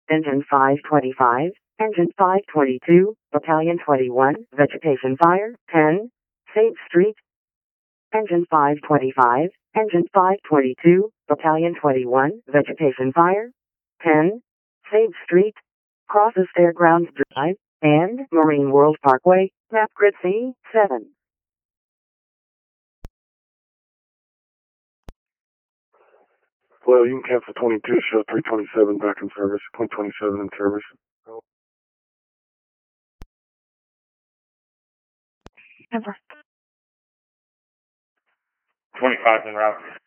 Engine 525, Engine 522, Battalion 21, Vegetation Fire, 10, Sage Street. Engine 525, Engine 522, Battalion 21, Vegetation Fire, 10, Sage Street, crosses Fairgrounds Drive, and Marine World Parkway, map grid C7. Well, you can cancel 22, show 327 back in service, point 27 in service. 25 en route.